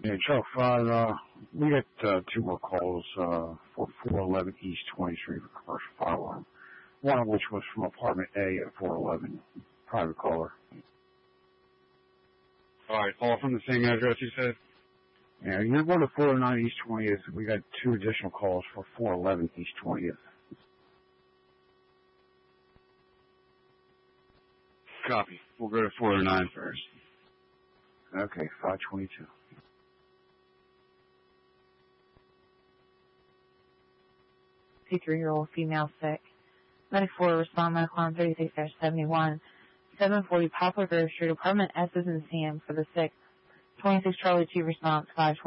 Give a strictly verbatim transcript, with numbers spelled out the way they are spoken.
Yeah, Charles five, uh, we got uh, two more calls uh, for four eleven East twentieth Street for commercial fire alarm. One of which was from apartment A at four eleven, private caller. All right, all from the same address you said? Yeah, you're going to four oh nine East twentieth. We got two additional calls for four eleven East twentieth. Copy. We'll go to four oh nine first. Okay, five twenty-two. fifty-three-year-old female sick. Medic four, respond medical on thirty-six seventy-one. seven forty Poplar Grove Street, apartment S is in Sam for the sick. twenty-six Charlie two, response five twenty.